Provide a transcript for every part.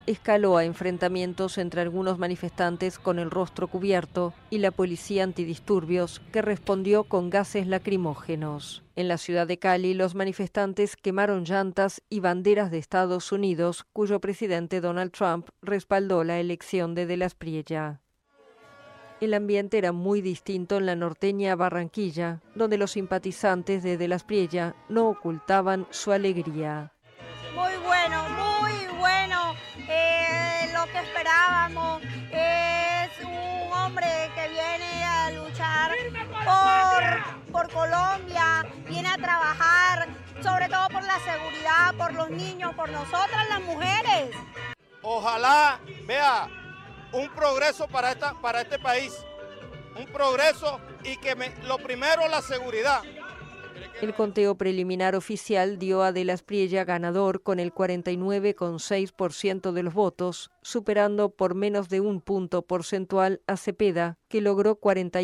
escaló a enfrentamientos entre algunos manifestantes con el rostro cubierto y la policía antidisturbios, que respondió con gases lacrimógenos. En la ciudad de Cali, los manifestantes quemaron llantas y banderas de Estados Unidos, cuyo presidente Donald Trump respaldó la elección de las Espriella. El ambiente era muy distinto en la norteña Barranquilla, donde los simpatizantes de las Espriella no ocultaban su alegría. Muy bueno, lo que esperábamos. Es un hombre que viene a luchar por Colombia, viene a trabajar, sobre todo por la seguridad, por los niños, por nosotras las mujeres. Ojalá vea un progreso para este país, un progreso y que lo primero la seguridad. El conteo preliminar oficial dio a de las Espriella ganador con el 49,6% de los votos, superando por menos de un punto porcentual a Cepeda, que logró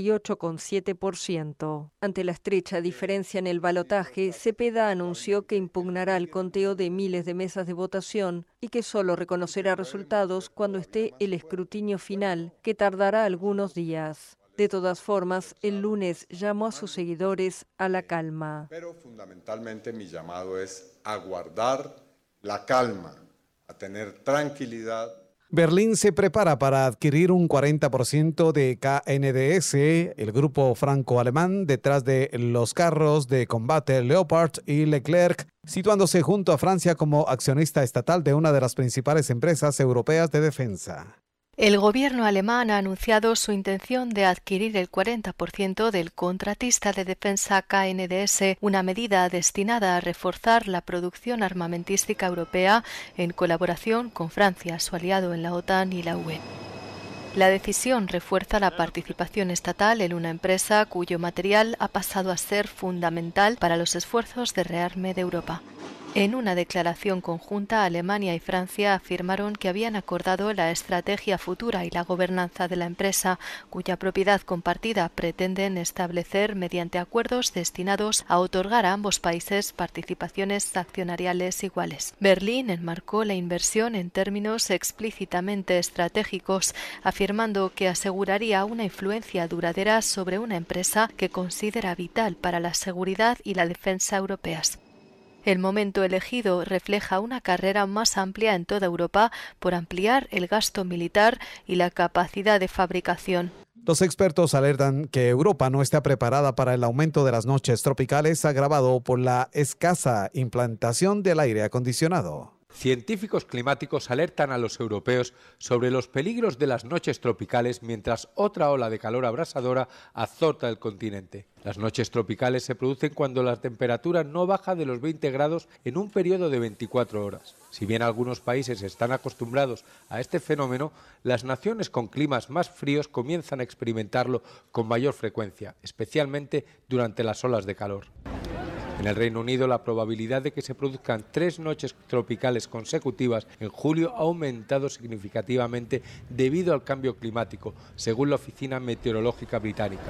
48,7%. Ante la estrecha diferencia en el balotaje, Cepeda anunció que impugnará el conteo de miles de mesas de votación y que solo reconocerá resultados cuando esté el escrutinio final, que tardará algunos días. De todas formas, el lunes llamó a sus seguidores a la calma. Pero fundamentalmente mi llamado es a guardar la calma, a tener tranquilidad. Berlín se prepara para adquirir un 40% de KNDS, el grupo franco-alemán detrás de los carros de combate Leopard y Leclerc, situándose junto a Francia como accionista estatal de una de las principales empresas europeas de defensa. El gobierno alemán ha anunciado su intención de adquirir el 40% del contratista de defensa KNDS, una medida destinada a reforzar la producción armamentística europea en colaboración con Francia, su aliado en la OTAN y la UE. La decisión refuerza la participación estatal en una empresa cuyo material ha pasado a ser fundamental para los esfuerzos de rearme de Europa. En una declaración conjunta, Alemania y Francia afirmaron que habían acordado la estrategia futura y la gobernanza de la empresa, cuya propiedad compartida pretenden establecer mediante acuerdos destinados a otorgar a ambos países participaciones accionariales iguales. Berlín enmarcó la inversión en términos explícitamente estratégicos, afirmando que aseguraría una influencia duradera sobre una empresa que considera vital para la seguridad y la defensa europeas. El momento elegido refleja una carrera más amplia en toda Europa por ampliar el gasto militar y la capacidad de fabricación. Los expertos alertan que Europa no está preparada para el aumento de las noches tropicales agravado por la escasa implantación del aire acondicionado. Científicos climáticos alertan a los europeos sobre los peligros de las noches tropicales mientras otra ola de calor abrasadora azota el continente. Las noches tropicales se producen cuando la temperatura no baja de los 20 grados en un periodo de 24 horas. Si bien algunos países están acostumbrados a este fenómeno, las naciones con climas más fríos comienzan a experimentarlo con mayor frecuencia, especialmente durante las olas de calor. En el Reino Unido, la probabilidad de que se produzcan 3 noches tropicales consecutivas en julio ha aumentado significativamente debido al cambio climático, según la Oficina Meteorológica Británica.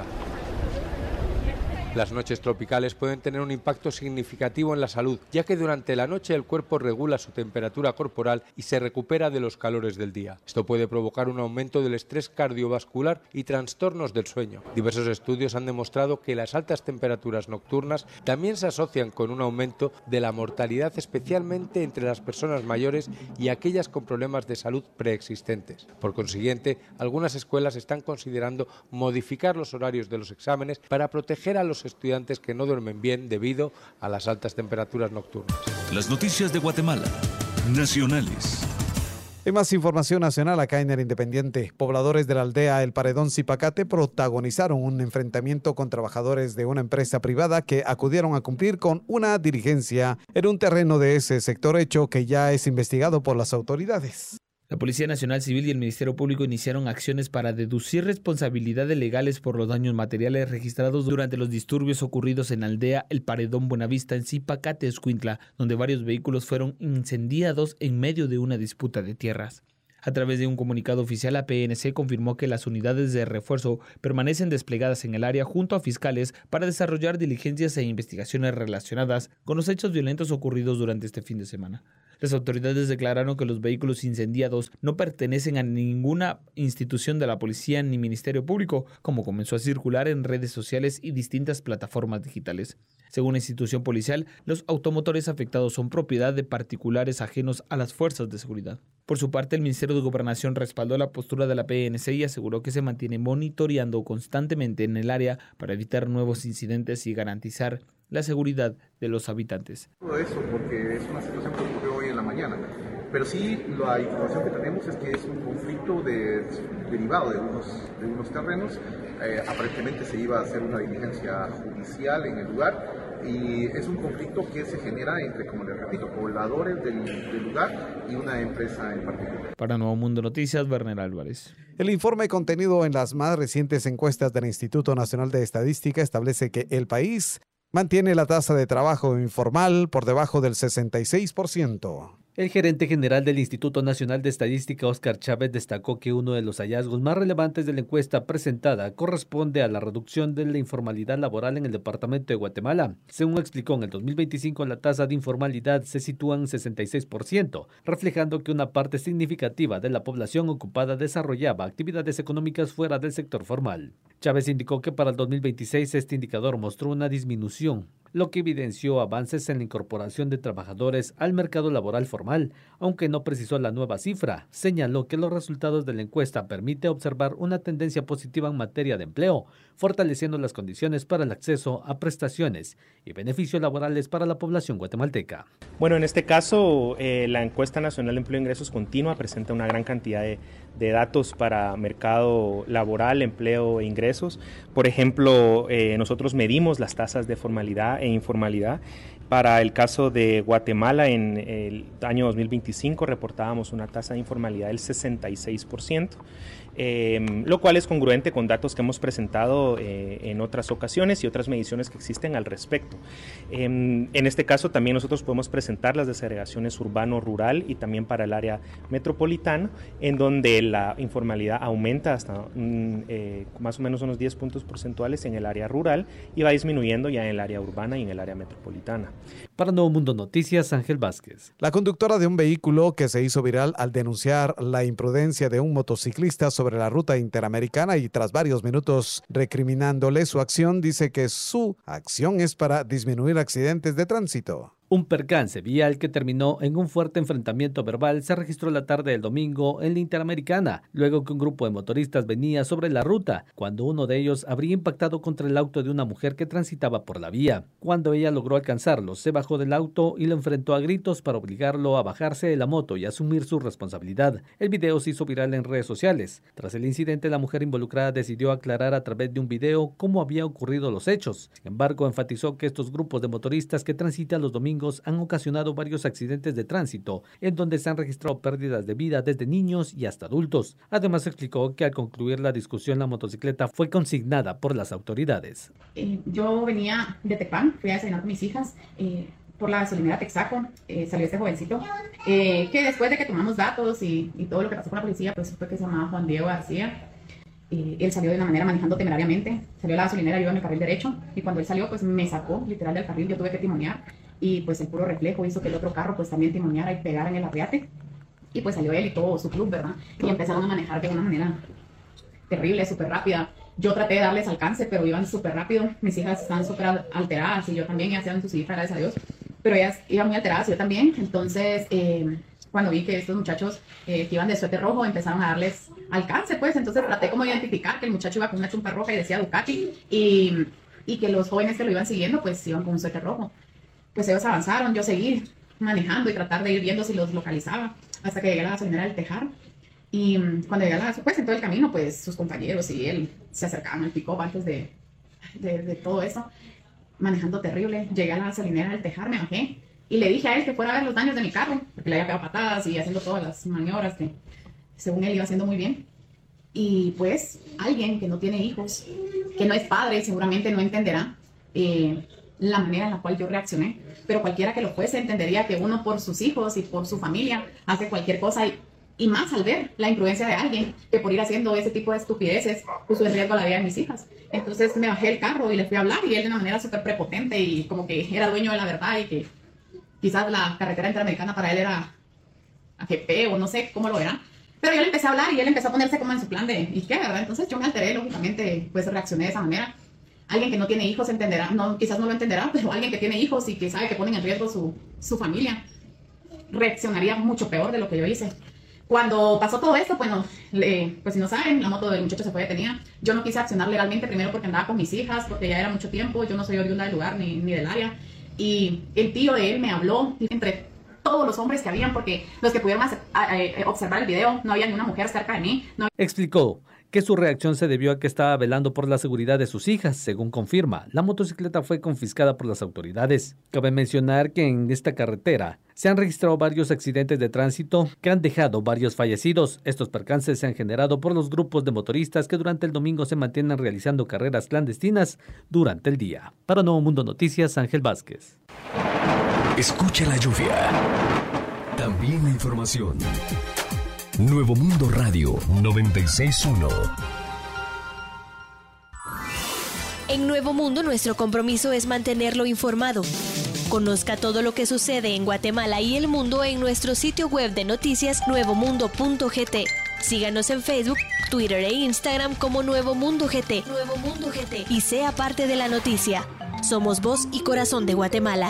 Las noches tropicales pueden tener un impacto significativo en la salud, ya que durante la noche el cuerpo regula su temperatura corporal y se recupera de los calores del día. Esto puede provocar un aumento del estrés cardiovascular y trastornos del sueño. Diversos estudios han demostrado que las altas temperaturas nocturnas también se asocian con un aumento de la mortalidad, especialmente entre las personas mayores y aquellas con problemas de salud preexistentes. Por consiguiente, algunas escuelas están considerando modificar los horarios de los exámenes para proteger a los estudiantes que no duermen bien debido a las altas temperaturas nocturnas. Las noticias de Guatemala, nacionales. En más información nacional acá en el Independiente, pobladores de la aldea El Paredón Zipacate protagonizaron un enfrentamiento con trabajadores de una empresa privada que acudieron a cumplir con una diligencia en un terreno de ese sector, hecho que ya es investigado por las autoridades. La Policía Nacional Civil y el Ministerio Público iniciaron acciones para deducir responsabilidades legales por los daños materiales registrados durante los disturbios ocurridos en la aldea El Paredón Buenavista en Zipacate, Escuintla, donde varios vehículos fueron incendiados en medio de una disputa de tierras. A través de un comunicado oficial, la PNC confirmó que las unidades de refuerzo permanecen desplegadas en el área junto a fiscales para desarrollar diligencias e investigaciones relacionadas con los hechos violentos ocurridos durante este fin de semana. Las autoridades declararon que los vehículos incendiados no pertenecen a ninguna institución de la policía ni ministerio público, como comenzó a circular en redes sociales y distintas plataformas digitales. Según la institución policial, los automotores afectados son propiedad de particulares ajenos a las fuerzas de seguridad. Por su parte, el Ministerio de Gobernación respaldó la postura de la PNC y aseguró que se mantiene monitoreando constantemente en el área para evitar nuevos incidentes y garantizar la seguridad de los habitantes. Todo eso porque es una situación que ocurrió hoy en la mañana, pero sí la información que tenemos es que es un conflicto derivado de unos terrenos. Aparentemente se iba a hacer una diligencia judicial en el lugar y es un conflicto que se genera entre, como les repito, pobladores del lugar y una empresa en particular. Para Nuevo Mundo Noticias, Werner Álvarez. El informe contenido en las más recientes encuestas del Instituto Nacional de Estadística establece que el país mantiene la tasa de trabajo informal por debajo del 66%. El gerente general del Instituto Nacional de Estadística, Óscar Chávez, destacó que uno de los hallazgos más relevantes de la encuesta presentada corresponde a la reducción de la informalidad laboral en el departamento de Guatemala. Según explicó, en el 2025 la tasa de informalidad se sitúa en 66%, reflejando que una parte significativa de la población ocupada desarrollaba actividades económicas fuera del sector formal. Chávez indicó que para el 2026 este indicador mostró una disminución, lo que evidenció avances en la incorporación de trabajadores al mercado laboral formal, aunque no precisó la nueva cifra. Señaló que los resultados de la encuesta permiten observar una tendencia positiva en materia de empleo, fortaleciendo las condiciones para el acceso a prestaciones y beneficios laborales para la población guatemalteca. Bueno, en este caso, la encuesta nacional de empleo e ingresos continua presenta una gran cantidad de datos para mercado laboral, empleo e ingresos. Por ejemplo, nosotros medimos las tasas de formalidad e informalidad. Para el caso de Guatemala, en el año 2025 reportábamos una tasa de informalidad del 66%, lo cual es congruente con datos que hemos presentado en otras ocasiones y otras mediciones que existen al respecto. En este caso también nosotros podemos presentar las desagregaciones urbano-rural y también para el área metropolitana, en donde la informalidad aumenta hasta más o menos unos 10 puntos porcentuales en el área rural y va disminuyendo ya en el área urbana y en el área metropolitana. Para Nuevo Mundo Noticias, Ángel Vázquez. La conductora de un vehículo que se hizo viral al denunciar la imprudencia de un motociclista sobre la ruta interamericana y tras varios minutos recriminándole su acción, dice que su acción es para disminuir accidentes de tránsito. Un percance vial que terminó en un fuerte enfrentamiento verbal se registró la tarde del domingo en la Interamericana, luego que un grupo de motoristas venía sobre la ruta, cuando uno de ellos habría impactado contra el auto de una mujer que transitaba por la vía. Cuando ella logró alcanzarlo, se bajó del auto y lo enfrentó a gritos para obligarlo a bajarse de la moto y asumir su responsabilidad. El video se hizo viral en redes sociales. Tras el incidente, la mujer involucrada decidió aclarar a través de un video cómo había ocurrido los hechos. Sin embargo, enfatizó que estos grupos de motoristas que transitan los domingos han ocasionado varios accidentes de tránsito, en donde se han registrado pérdidas de vida desde niños y hasta adultos. Además, explicó que al concluir la discusión, la motocicleta fue consignada por las autoridades. Yo venía de Tepán, fui a desayunar con mis hijas. Por la gasolinera Texaco salió este jovencito, que después de que tomamos datos y todo lo que pasó con la policía, pues fue que se llamaba Juan Diego García. Él salió de una manera manejando temerariamente, salió a la gasolinera, yo iba en el carril derecho, y cuando él salió, pues me sacó literal del carril, yo tuve que timonear, y pues el puro reflejo hizo que el otro carro pues también timoneara y pegara en el arriate, y pues salió él y todo su club, ¿verdad? Y empezaron a manejar de una manera terrible, súper rápida. Yo traté de darles alcance, pero iban súper rápido, mis hijas estaban súper alteradas, y yo también, ya hacían su cifra, gracias a Dios, pero ellas iban muy alteradas, yo también. Entonces, cuando vi que estos muchachos que iban de suéter rojo empezaron a darles alcance, pues entonces traté como de identificar que el muchacho iba con una chumpa roja y decía Ducati, y que los jóvenes que lo iban siguiendo pues iban con un suéter rojo. Pues ellos avanzaron, yo seguí manejando y tratar de ir viendo si los localizaba hasta que llegué a la gasolinera del Tejar. Y cuando llegué a la gasolinera, pues en todo el camino, pues sus compañeros y él se acercaban al pick-up antes de todo eso, manejando terrible. Llegué a la gasolinera del Tejar, me bajé y le dije a él que fuera a ver los daños de mi carro, porque le había pegado patadas y haciendo todas las maniobras que según él iba haciendo muy bien. Y pues alguien que no tiene hijos, que no es padre, seguramente no entenderá la manera en la cual yo reaccioné, pero cualquiera que lo fuese entendería que uno por sus hijos y por su familia hace cualquier cosa, y más al ver la imprudencia de alguien que por ir haciendo ese tipo de estupideces puso en riesgo la vida de mis hijas. Entonces me bajé del carro y le fui a hablar, y él de una manera súper prepotente y como que era dueño de la verdad y que quizás la carretera interamericana para él era AGP o no sé cómo lo era. Pero yo le empecé a hablar y él empezó a ponerse como en su plan de ¿y qué, verdad? Entonces yo me alteré, lógicamente, pues reaccioné de esa manera. Alguien que no tiene hijos entenderá, no, quizás no lo entenderá, pero alguien que tiene hijos y que sabe que ponen en riesgo su familia, reaccionaría mucho peor de lo que yo hice. Cuando pasó todo esto, bueno, pues si no saben, la moto del muchacho se fue detenida. Yo no quise accionar legalmente, primero porque andaba con mis hijas, porque ya era mucho tiempo, yo no soy oriunda del lugar ni del área. Y el tío de él me habló entre todos los hombres que habían, porque los que pudieron observar el video, no había ni una mujer cerca de mí. No. Explicó que su reacción se debió a que estaba velando por la seguridad de sus hijas. Según confirma, la motocicleta fue confiscada por las autoridades. Cabe mencionar que en esta carretera se han registrado varios accidentes de tránsito que han dejado varios fallecidos. Estos percances se han generado por los grupos de motoristas que durante el domingo se mantienen realizando carreras clandestinas durante el día. Para Nuevo Mundo Noticias, Ángel Vázquez. Escucha la lluvia. También la información. Nuevo Mundo Radio 96.1. En Nuevo Mundo, nuestro compromiso es mantenerlo informado. Conozca todo lo que sucede en Guatemala y el mundo en nuestro sitio web de noticias nuevomundo.gt. Síganos en Facebook, Twitter e Instagram como Nuevo Mundo GT. Nuevo Mundo GT. Y sea parte de la noticia. Somos voz y corazón de Guatemala.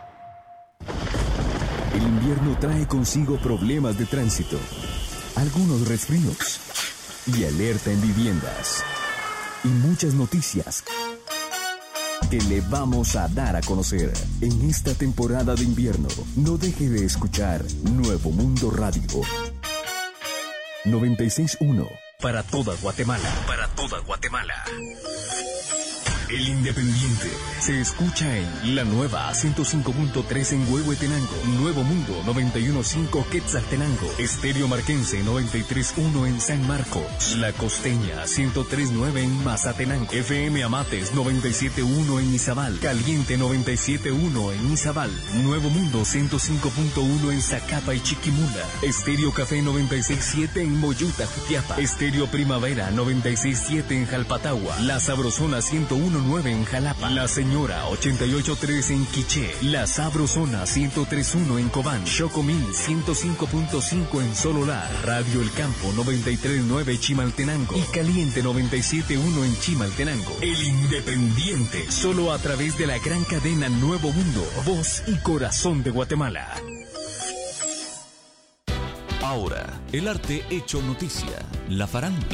El invierno trae consigo problemas de tránsito, algunos resfríos y alerta en viviendas. Y muchas noticias que le vamos a dar a conocer en esta temporada de invierno. No deje de escuchar Nuevo Mundo Radio 96.1 para toda Guatemala. Para toda Guatemala. El Independiente se escucha en la nueva 105.3 en Huehuetenango, Nuevo Mundo 91.5 Quetzaltenango, Estéreo Marquense 93.1 en San Marcos, La Costeña 103.9 en Mazatenango, FM Amates 97.1 en Izabal, Caliente 97.1 en Izabal, Nuevo Mundo 105.1 en Zacapa y Chiquimula, Estéreo Café 96.7 en Moyuta, Jutiapa, Estéreo Primavera 96.7 en Jalpatagua, La Sabrosona 101.9 en Jalapa, La Señora 88.3 en Quiché, La Sabrosona 103.1 en Cobán, Chocomil 105.5 en Sololá, Radio El Campo 93.9 Chimaltenango y Caliente 97.1 en Chimaltenango. El Independiente, solo a través de la gran cadena Nuevo Mundo, voz y corazón de Guatemala. Ahora, el arte hecho noticia, la farándula.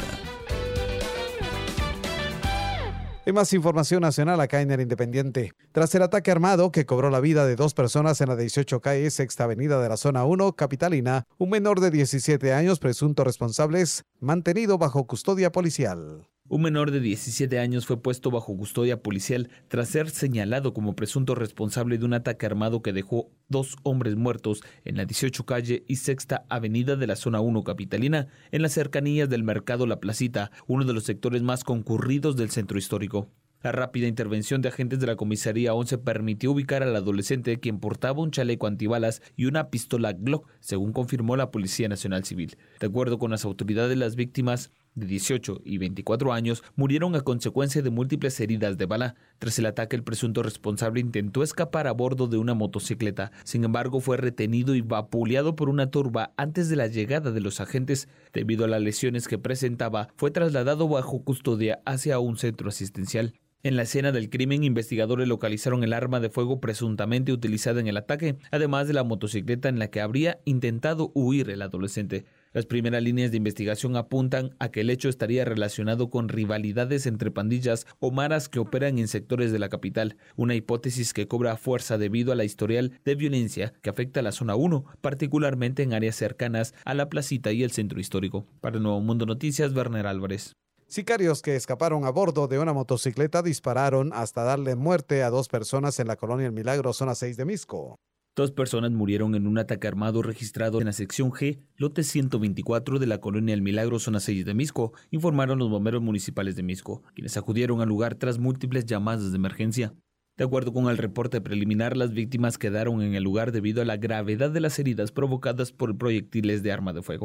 Y más información nacional acá en el Independiente. Tras el ataque armado que cobró la vida de 2 personas en la 18 calle Sexta Avenida de la Zona 1 capitalina, un menor de 17 años, presunto responsable, es mantenido bajo custodia policial. Un menor de 17 años fue puesto bajo custodia policial tras ser señalado como presunto responsable de un ataque armado que dejó 2 hombres muertos en la 18 calle y Sexta Avenida de la Zona 1 capitalina, en las cercanías del Mercado La Placita, uno de los sectores más concurridos del centro histórico. La rápida intervención de agentes de la comisaría 11 permitió ubicar al adolescente, quien portaba un chaleco antibalas y una pistola Glock, según confirmó la Policía Nacional Civil. De acuerdo con las autoridades, las víctimas de 18 y 24 años murieron a consecuencia de múltiples heridas de bala. Tras el ataque, el presunto responsable intentó escapar a bordo de una motocicleta. Sin embargo, fue retenido y vapuleado por una turba antes de la llegada de los agentes. Debido a las lesiones que presentaba, fue trasladado bajo custodia hacia un centro asistencial. En la escena del crimen, investigadores localizaron el arma de fuego presuntamente utilizada en el ataque, además de la motocicleta en la que habría intentado huir el adolescente. Las primeras líneas de investigación apuntan a que el hecho estaría relacionado con rivalidades entre pandillas o maras que operan en sectores de la capital, una hipótesis que cobra fuerza debido a la historial de violencia que afecta a la Zona 1, particularmente en áreas cercanas a la Placita y el centro histórico. Para Nuevo Mundo Noticias, Werner Álvarez. Sicarios que escaparon a bordo de una motocicleta dispararon hasta darle muerte a 2 personas en la colonia El Milagro, zona 6 de Misco. 2 personas murieron en un ataque armado registrado en la sección G, lote 124 de la colonia El Milagro, zona 6 de Misco, informaron los bomberos municipales de Misco, quienes acudieron al lugar tras múltiples llamadas de emergencia. De acuerdo con el reporte preliminar, las víctimas quedaron en el lugar debido a la gravedad de las heridas provocadas por proyectiles de arma de fuego.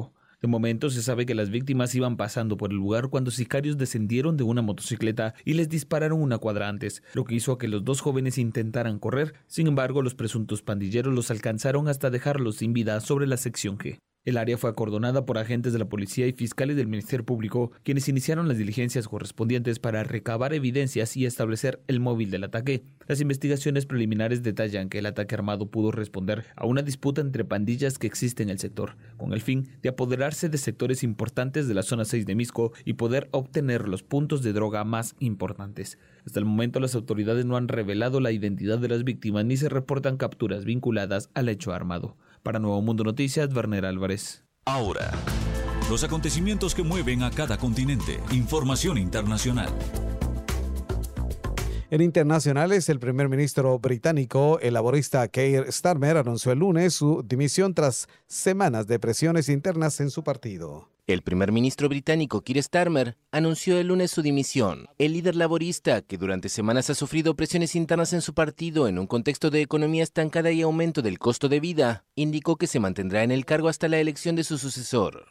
De momento se sabe que las víctimas iban pasando por el lugar cuando sicarios descendieron de una motocicleta y les dispararon una cuadra antes, lo que hizo a que los dos jóvenes intentaran correr. Sin embargo, los presuntos pandilleros los alcanzaron hasta dejarlos sin vida sobre la sección G. El área fue acordonada por agentes de la policía y fiscales del Ministerio Público, quienes iniciaron las diligencias correspondientes para recabar evidencias y establecer el móvil del ataque. Las investigaciones preliminares detallan que el ataque armado pudo responder a una disputa entre pandillas que existe en el sector, con el fin de apoderarse de sectores importantes de la zona 6 de Misco y poder obtener los puntos de droga más importantes. Hasta el momento, las autoridades no han revelado la identidad de las víctimas ni se reportan capturas vinculadas al hecho armado. Para Nuevo Mundo Noticias, Werner Álvarez. Ahora, los acontecimientos que mueven a cada continente. Información internacional. En internacionales, el primer ministro británico, el laborista Keir Starmer, anunció el lunes su dimisión tras semanas de presiones internas en su partido. El primer ministro británico Keir Starmer anunció el lunes su dimisión. El líder laborista, que durante semanas ha sufrido presiones internas en su partido en un contexto de economía estancada y aumento del costo de vida, indicó que se mantendrá en el cargo hasta la elección de su sucesor.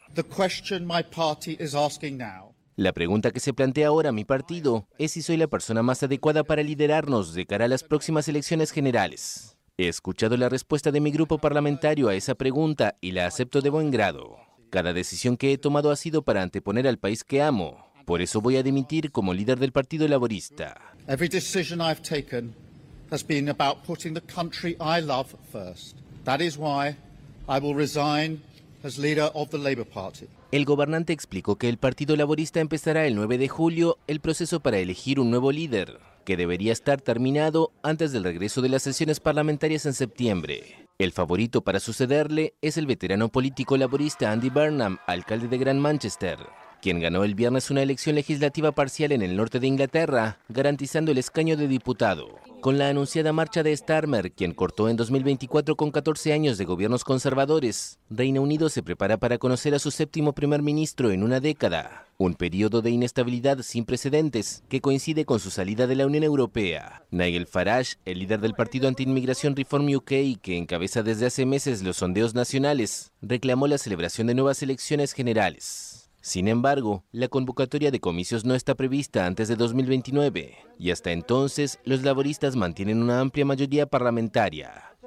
La pregunta que se plantea ahora mi partido es si soy la persona más adecuada para liderarnos de cara a las próximas elecciones generales. He escuchado la respuesta de mi grupo parlamentario a esa pregunta y la acepto de buen grado. Cada decisión que he tomado ha sido para anteponer al país que amo. Por eso voy a dimitir como líder del Partido Laborista. Every decision I've taken has been about putting the country I love first. That is why I will resign as leader of the Labour Party. El gobernante explicó que el Partido Laborista empezará el 9 de julio el proceso para elegir un nuevo líder, que debería estar terminado antes del regreso de las sesiones parlamentarias en septiembre. El favorito para sucederle es el veterano político laborista Andy Burnham, alcalde de Gran Manchester, quien ganó el viernes una elección legislativa parcial en el norte de Inglaterra, garantizando el escaño de diputado. Con la anunciada marcha de Starmer, quien cortó en 2024 con 14 años de gobiernos conservadores, Reino Unido se prepara para conocer a su séptimo primer ministro en una década, un periodo de inestabilidad sin precedentes que coincide con su salida de la Unión Europea. Nigel Farage, el líder del partido anti-inmigración Reform UK, que encabeza desde hace meses los sondeos nacionales, reclamó la celebración de nuevas elecciones generales. Sin embargo, la convocatoria de comicios no está prevista antes de 2029 y hasta entonces los laboristas mantienen una amplia mayoría parlamentaria.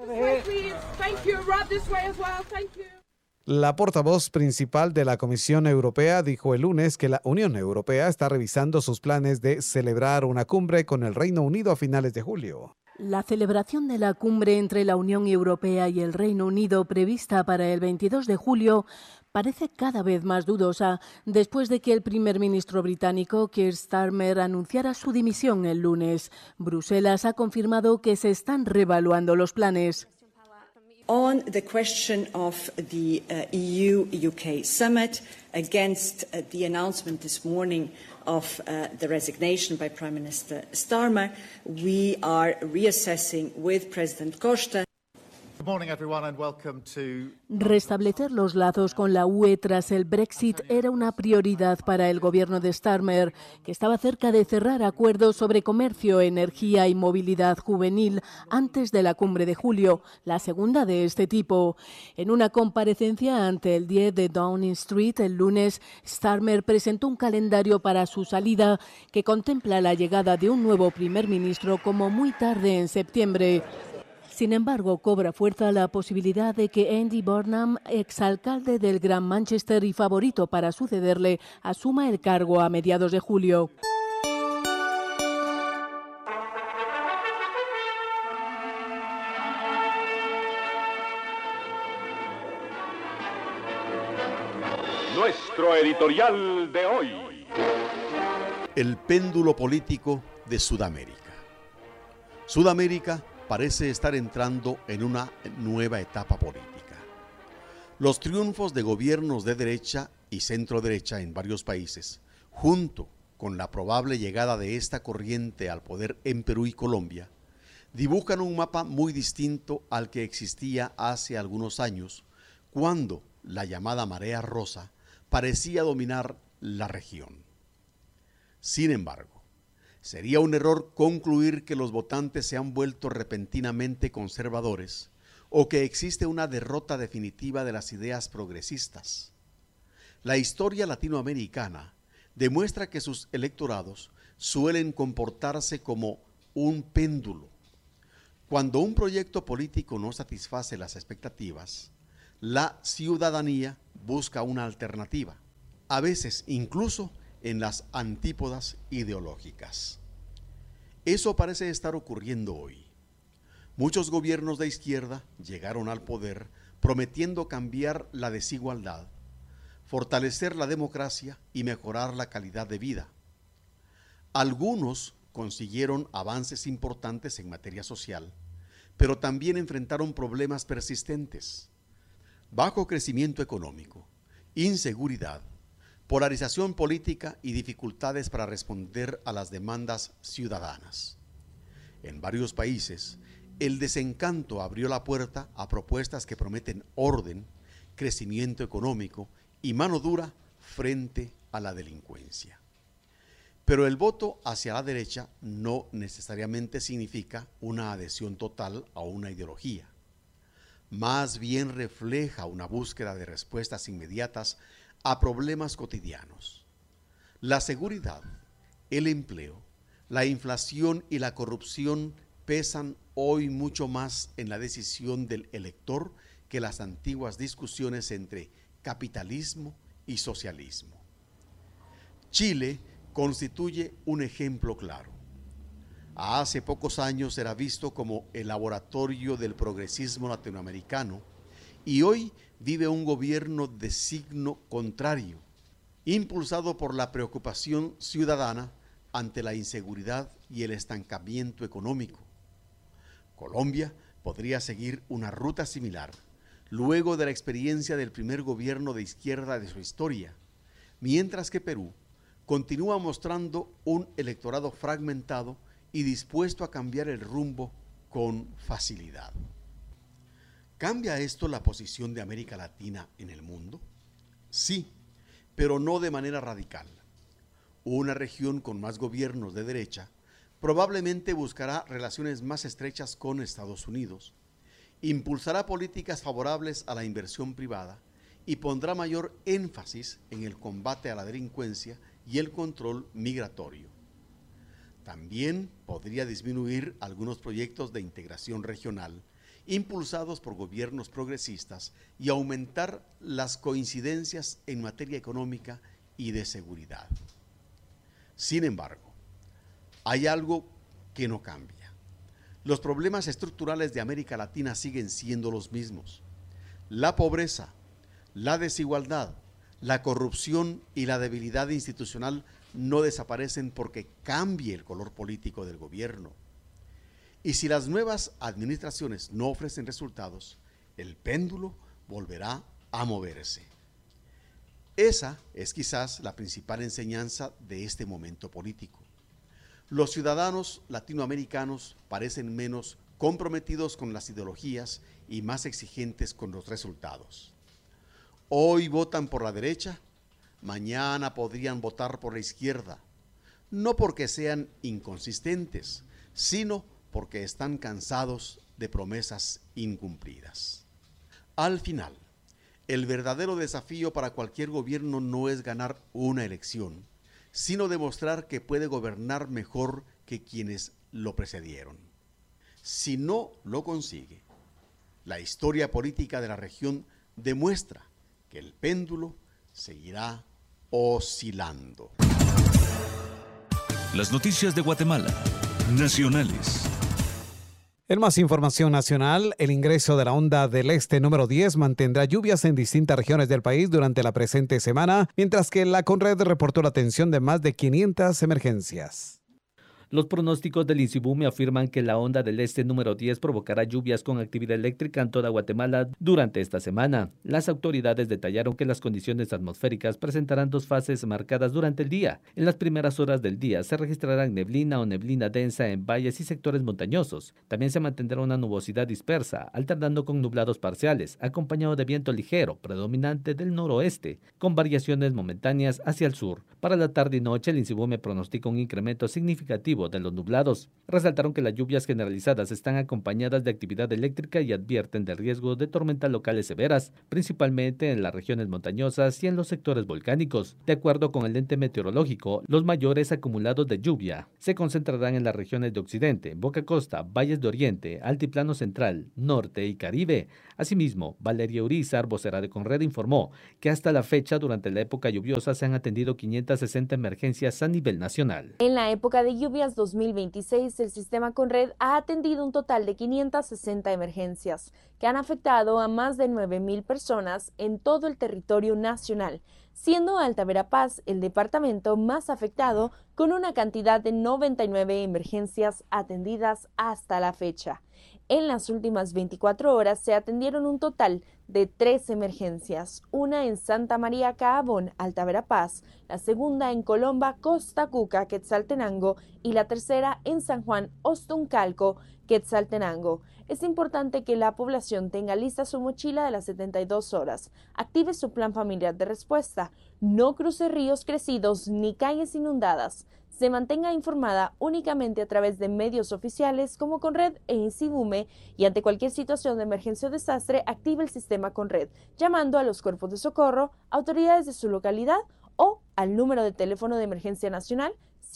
La portavoz principal de la Comisión Europea dijo el lunes que la Unión Europea está revisando sus planes de celebrar una cumbre con el Reino Unido a finales de julio. La celebración de la cumbre entre la Unión Europea y el Reino Unido prevista para el 22 de julio parece cada vez más dudosa después de que el primer ministro británico Keir Starmer anunciara su dimisión el lunes. Bruselas ha confirmado que se están reevaluando los planes. On the question of the EU-UK summit, against the announcement this morning of the resignation by Prime Minister Starmer, we are reassessing with President Costa. Restablecer los lazos con la UE tras el Brexit era una prioridad para el gobierno de Starmer, que estaba cerca de cerrar acuerdos sobre comercio, energía y movilidad juvenil antes de la cumbre de julio, la segunda de este tipo. En una comparecencia ante el 10 de Downing Street el lunes, Starmer presentó un calendario para su salida que contempla la llegada de un nuevo primer ministro como muy tarde en septiembre. Sin embargo, cobra fuerza la posibilidad de que Andy Burnham, exalcalde del Gran Manchester y favorito para sucederle, asuma el cargo a mediados de julio. Nuestro editorial de hoy. El péndulo político de Sudamérica. Sudamérica parece estar entrando en una nueva etapa política. Los triunfos de gobiernos de derecha y centro-derecha en varios países, junto con la probable llegada de esta corriente al poder en Perú y Colombia, dibujan un mapa muy distinto al que existía hace algunos años, cuando la llamada marea rosa parecía dominar la región. Sin embargo, sería un error concluir que los votantes se han vuelto repentinamente conservadores o que existe una derrota definitiva de las ideas progresistas. La historia latinoamericana demuestra que sus electorados suelen comportarse como un péndulo. Cuando un proyecto político no satisface las expectativas, la ciudadanía busca una alternativa, a veces incluso en las antípodas ideológicas. Eso parece estar ocurriendo hoy. Muchos gobiernos de izquierda llegaron al poder prometiendo cambiar la desigualdad, fortalecer la democracia y mejorar la calidad de vida. Algunos consiguieron avances importantes en materia social, pero también enfrentaron problemas persistentes: bajo crecimiento económico, inseguridad, polarización política y dificultades para responder a las demandas ciudadanas. En varios países, el desencanto abrió la puerta a propuestas que prometen orden, crecimiento económico y mano dura frente a la delincuencia. Pero el voto hacia la derecha no necesariamente significa una adhesión total a una ideología. Más bien refleja una búsqueda de respuestas inmediatas a problemas cotidianos. La seguridad, el empleo, la inflación y la corrupción pesan hoy mucho más en la decisión del elector que las antiguas discusiones entre capitalismo y socialismo. Chile constituye un ejemplo claro. Hace pocos años era visto como el laboratorio del progresismo latinoamericano y hoy vive un gobierno de signo contrario, impulsado por la preocupación ciudadana ante la inseguridad y el estancamiento económico. Colombia podría seguir una ruta similar, luego de la experiencia del primer gobierno de izquierda de su historia, mientras que Perú continúa mostrando un electorado fragmentado y dispuesto a cambiar el rumbo con facilidad. ¿Cambia esto la posición de América Latina en el mundo? Sí, pero no de manera radical. Una región con más gobiernos de derecha probablemente buscará relaciones más estrechas con Estados Unidos, impulsará políticas favorables a la inversión privada y pondrá mayor énfasis en el combate a la delincuencia y el control migratorio. También podría disminuir algunos proyectos de integración regional impulsados por gobiernos progresistas y aumentar las coincidencias en materia económica y de seguridad. Sin embargo, hay algo que no cambia. Los problemas estructurales de América Latina siguen siendo los mismos. La pobreza, la desigualdad, la corrupción y la debilidad institucional no desaparecen porque cambie el color político del gobierno. Y si las nuevas administraciones no ofrecen resultados, el péndulo volverá a moverse. Esa es quizás la principal enseñanza de este momento político. Los ciudadanos latinoamericanos parecen menos comprometidos con las ideologías y más exigentes con los resultados. Hoy votan por la derecha, mañana podrían votar por la izquierda, no porque sean inconsistentes, sino porque están cansados de promesas incumplidas. Al final, el verdadero desafío para cualquier gobierno no es ganar una elección, sino demostrar que puede gobernar mejor que quienes lo precedieron. Si no lo consigue, la historia política de la región demuestra que el péndulo seguirá oscilando. Las noticias de Guatemala, nacionales. En más información nacional, el ingreso de la onda del este número 10 mantendrá lluvias en distintas regiones del país durante la presente semana, mientras que la Conred reportó la atención de más de 500 emergencias. Los pronósticos del INSIBUME afirman que la onda del este número 10 provocará lluvias con actividad eléctrica en toda Guatemala durante esta semana. Las autoridades detallaron que las condiciones atmosféricas presentarán dos fases marcadas durante el día. En las primeras horas del día se registrarán neblina o neblina densa en valles y sectores montañosos. También se mantendrá una nubosidad dispersa, alternando con nublados parciales, acompañado de viento ligero, predominante del noroeste, con variaciones momentáneas hacia el sur. Para la tarde y noche, el INSIBUME pronostica un incremento significativo motivo de los nublados. Resaltaron que las lluvias generalizadas están acompañadas de actividad eléctrica y advierten del riesgo de tormentas locales severas, principalmente en las regiones montañosas y en los sectores volcánicos. De acuerdo con el ente meteorológico, los mayores acumulados de lluvia se concentrarán en las regiones de Occidente, Boca Costa, Valles de Oriente, Altiplano Central, Norte y Caribe. Asimismo, Valeria Urizar, vocera de Conred, informó que hasta la fecha, durante la época lluviosa, se han atendido 560 emergencias a nivel nacional. En la época de lluvias 2026, el sistema Conred ha atendido un total de 560 emergencias que han afectado a más de 9.000 personas en todo el territorio nacional, siendo Alta Verapaz el departamento más afectado con una cantidad de 99 emergencias atendidas hasta la fecha. En las últimas 24 horas se atendieron un total de 3 emergencias, una en Santa María Caabón, Alta Verapaz, la segunda en Colomba, Costa Cuca, Quetzaltenango y la tercera en San Juan, Ostuncalco, Quetzaltenango. Es importante que la población tenga lista su mochila de las 72 horas, active su plan familiar de respuesta, no cruce ríos crecidos ni calles inundadas, se mantenga informada únicamente a través de medios oficiales como Conred e Insibume y ante cualquier situación de emergencia o desastre active el sistema Conred, llamando a los cuerpos de socorro, autoridades de su localidad o al número de teléfono de emergencia nacional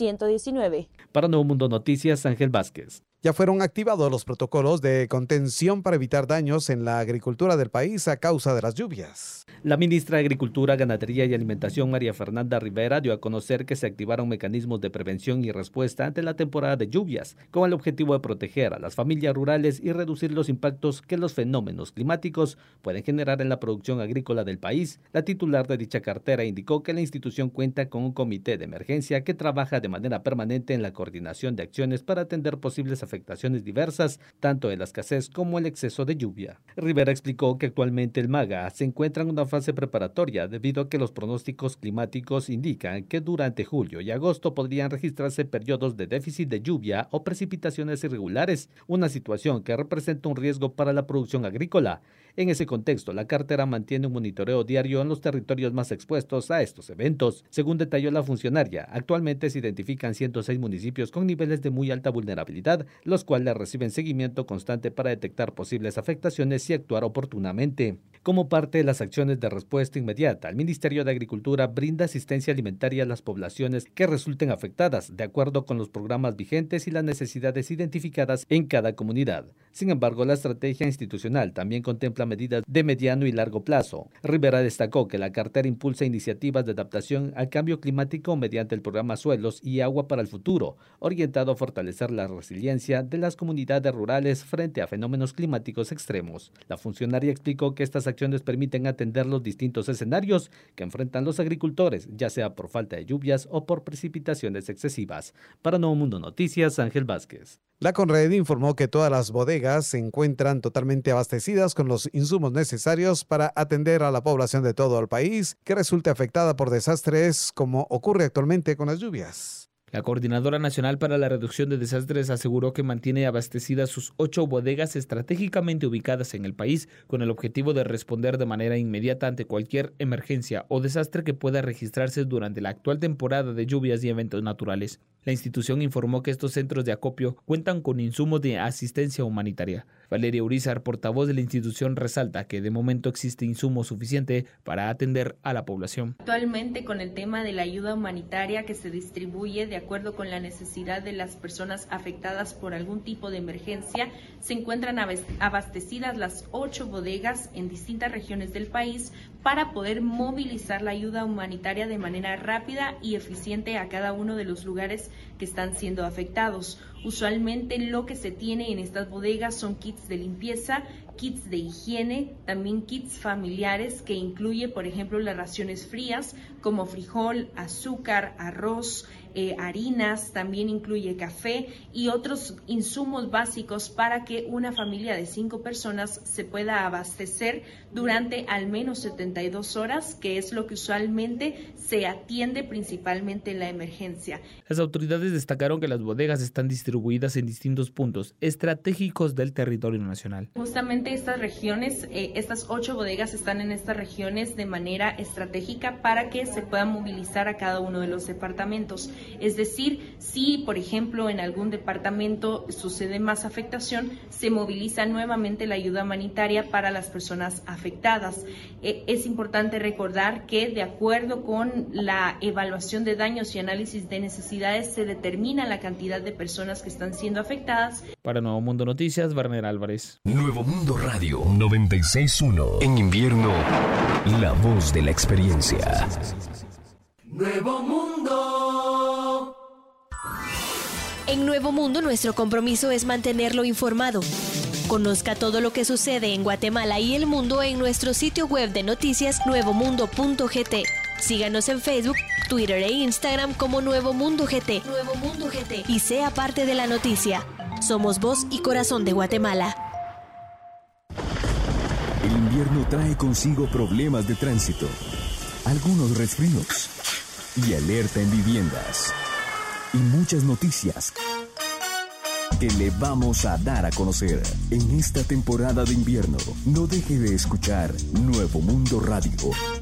119. Para Nuevo Mundo Noticias, Ángel Vázquez. Ya fueron activados los protocolos de contención para evitar daños en la agricultura del país a causa de las lluvias. La ministra de Agricultura, Ganadería y Alimentación, María Fernanda Rivera, dio a conocer que se activaron mecanismos de prevención y respuesta ante la temporada de lluvias, con el objetivo de proteger a las familias rurales y reducir los impactos que los fenómenos climáticos pueden generar en la producción agrícola del país. La titular de dicha cartera indicó que la institución cuenta con un comité de emergencia que trabaja de manera permanente en la coordinación de acciones para atender posibles afectaciones diversas, tanto de la escasez como el exceso de lluvia. Rivera explicó que actualmente el MAGA se encuentra en una fase preparatoria debido a que los pronósticos climáticos indican que durante julio y agosto podrían registrarse periodos de déficit de lluvia o precipitaciones irregulares, una situación que representa un riesgo para la producción agrícola. En ese contexto, la cartera mantiene un monitoreo diario en los territorios más expuestos a estos eventos. Según detalló la funcionaria, actualmente se identifican 106 municipios con niveles de muy alta vulnerabilidad, los cuales reciben seguimiento constante para detectar posibles afectaciones y actuar oportunamente. Como parte de las acciones de respuesta inmediata, el Ministerio de Agricultura brinda asistencia alimentaria a las poblaciones que resulten afectadas, de acuerdo con los programas vigentes y las necesidades identificadas en cada comunidad. Sin embargo, la estrategia institucional también contempla medidas de mediano y largo plazo. Rivera destacó que la cartera impulsa iniciativas de adaptación al cambio climático mediante el programa Suelos y Agua para el Futuro, orientado a fortalecer la resiliencia de las comunidades rurales frente a fenómenos climáticos extremos. La funcionaria explicó que estas acciones permiten atender los distintos escenarios que enfrentan los agricultores, ya sea por falta de lluvias o por precipitaciones excesivas. Para Nuevo Mundo Noticias, Ángel Vázquez. La Conred informó que todas las bodegas se encuentran totalmente abastecidas con los insumos necesarios para atender a la población de todo el país que resulte afectada por desastres como ocurre actualmente con las lluvias. La Coordinadora Nacional para la Reducción de Desastres aseguró que mantiene abastecidas sus 8 bodegas estratégicamente ubicadas en el país con el objetivo de responder de manera inmediata ante cualquier emergencia o desastre que pueda registrarse durante la actual temporada de lluvias y eventos naturales. La institución informó que estos centros de acopio cuentan con insumos de asistencia humanitaria. Valeria Urizar, portavoz de la institución, resalta que de momento existe insumo suficiente para atender a la población. Actualmente, con el tema de la ayuda humanitaria que se distribuye de acuerdo con la necesidad de las personas afectadas por algún tipo de emergencia, se encuentran abastecidas las 8 bodegas en distintas regiones del país para poder movilizar la ayuda humanitaria de manera rápida y eficiente a cada uno de los lugares que están siendo afectados. Usualmente lo que se tiene en estas bodegas son kits de limpieza, kits de higiene, también kits familiares que incluye, por ejemplo, las raciones frías como frijol, azúcar, arroz, harinas, también incluye café y otros insumos básicos para que una familia de 5 personas se pueda abastecer durante al menos 72 horas, que es lo que usualmente se atiende principalmente en la emergencia. Las autoridades destacaron que las bodegas están distribuidas distribuidas en distintos puntos estratégicos del territorio nacional. Justamente estas regiones, estas 8 bodegas están en estas regiones de manera estratégica para que se pueda movilizar a cada uno de los departamentos. Es decir, si por ejemplo en algún departamento sucede más afectación, se moviliza nuevamente la ayuda humanitaria para las personas afectadas. Es importante recordar que de acuerdo con la evaluación de daños y análisis de necesidades se determina la cantidad de personas que están siendo afectadas. Para Nuevo Mundo Noticias, Barner Álvarez. Nuevo Mundo Radio 96.1. En invierno, la voz de la experiencia. Nuevo Mundo. En Nuevo Mundo nuestro compromiso es mantenerlo informado. Conozca todo lo que sucede en Guatemala y el mundo en nuestro sitio web de noticias nuevomundo.gt. Síganos en Facebook, Twitter e Instagram como Nuevo Mundo GT. Nuevo Mundo GT. Y sea parte de la noticia. Somos voz y corazón de Guatemala. El invierno trae consigo problemas de tránsito, algunos resfríos y alerta en viviendas. Y muchas noticias que le vamos a dar a conocer en esta temporada de invierno. No deje de escuchar Nuevo Mundo Radio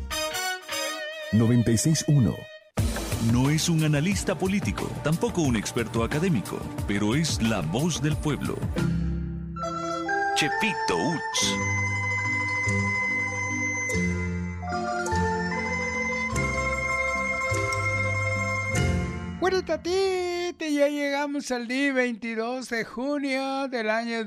96.1. No es un analista político, tampoco un experto académico, pero es la voz del pueblo. Chepito Uts. Bueno, Tatite, ya llegamos al día 22 de junio del año